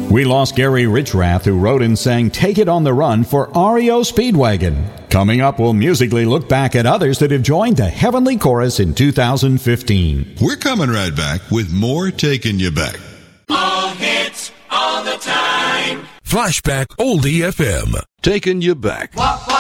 We lost Gary Richrath, who wrote and sang Take It on the Run for REO Speedwagon. Coming up, we'll musically look back at others that have joined the Heavenly Chorus in 2015. We're coming right back with more Taking You Back. All hits, all the time. Flashback Oldie FM. Taking You Back.